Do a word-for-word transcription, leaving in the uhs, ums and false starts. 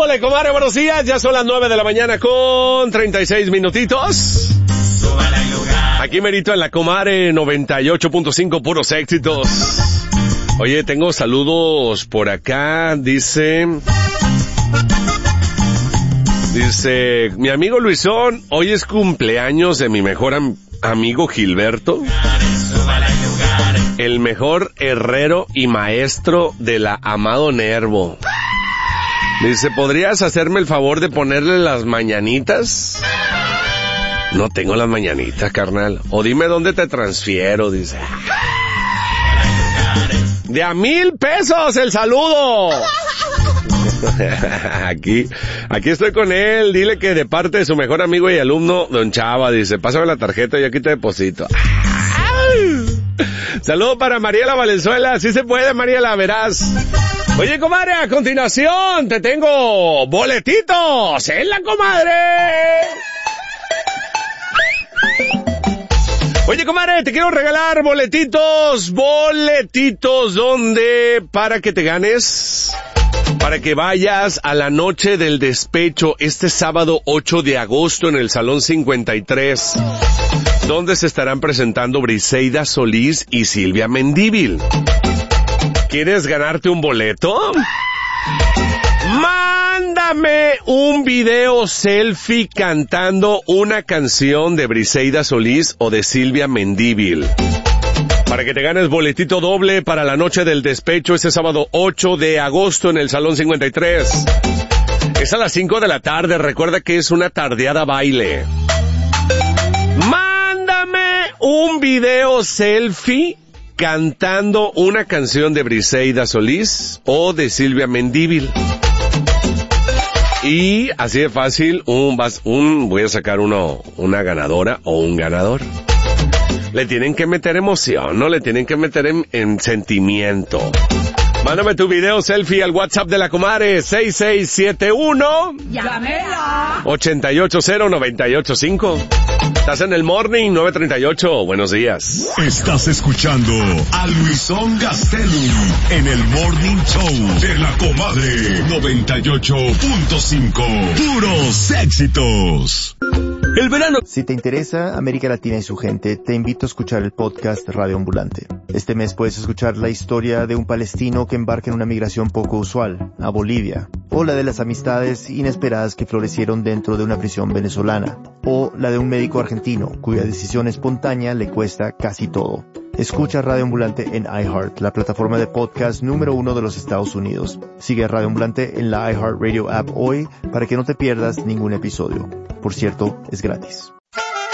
Súbale, comadre, buenos días. Ya son las nueve de la mañana con treinta y seis minutitos. Aquí merito en la comadre noventa y ocho punto cinco, puros éxitos. Oye, tengo saludos por acá, dice... Dice, mi amigo Luisón, hoy es cumpleaños de mi mejor am- amigo Gilberto, el mejor herrero y maestro de la Amado Nervo. Dice, ¿podrías hacerme el favor de ponerle las mañanitas? No tengo las mañanitas, carnal. O dime dónde te transfiero, dice. De a mil pesos el saludo. Aquí, aquí estoy con él. Dile que de parte de su mejor amigo y alumno, don Chava, dice, pásame la tarjeta y aquí te deposito. Saludo para Mariela Valenzuela. Sí se puede, Mariela, verás. Oye, comadre, a continuación te tengo boletitos en la comadre. Oye, comadre, te quiero regalar boletitos, boletitos, ¿dónde? Para que te ganes, para que vayas a la noche del despecho este sábado ocho de agosto en el Salón cincuenta y tres, donde se estarán presentando Briseida Solís y Silvia Mendívil. ¿Quieres ganarte un boleto? Mándame un video selfie cantando una canción de Briseida Solís o de Silvia Mendívil, para que te ganes boletito doble para la noche del despecho este sábado ocho de agosto en el Salón cincuenta y tres. Es a las cinco de la tarde, recuerda que es una tardeada baile. Mándame un video selfie cantando una canción de Briseida Solís o de Silvia Mendívil. Y así de fácil, un, vas, un, voy a sacar uno, una ganadora o un ganador. Le tienen que meter emoción, ¿no? Le tienen que meter en, en sentimiento. Mándame tu video selfie al WhatsApp de la comadre seis seis siete uno ¡Llámela! ocho ocho cero nueve ocho cinco. Estás en el Morning nueve treinta y ocho. Buenos días. Estás escuchando a Luisón Gastelum en el Morning Show de la comadre noventa y ocho punto cinco. Puros éxitos. El verano. Si te interesa América Latina y su gente, te invito a escuchar el podcast Radio Ambulante. Este mes puedes escuchar la historia de un palestino que embarca en una migración poco usual, a Bolivia, o la de las amistades inesperadas que florecieron dentro de una prisión venezolana, o la de un médico argentino cuya decisión espontánea le cuesta casi todo. Escucha Radio Ambulante en iHeart, la plataforma de podcast número uno de los Estados Unidos. Sigue a Radio Ambulante en la iHeartRadio app hoy para que no te pierdas ningún episodio. Por cierto, es gratis.